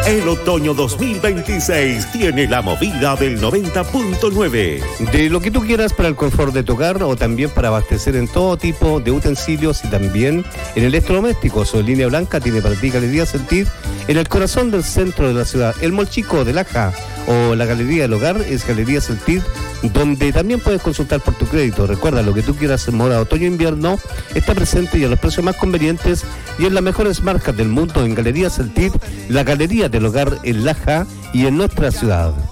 El otoño 2026 tiene la movida del 90.9. De lo que tú quieras para el confort de tu hogar o también para abastecer en todo tipo de utensilios y también en electrodomésticos. O Línea Blanca tiene para ti Galería Sentir en el corazón del centro de la ciudad. El Mall Chico de Laja o la Galería del Hogar es Galería Sentir, donde también puedes consultar por tu crédito. Recuerda, lo que tú quieras en moda otoño-invierno está presente y a los precios más convenientes y en las mejores marcas del mundo en Galería Sentir, la Galería del Hogar en Laja y en nuestra ciudad.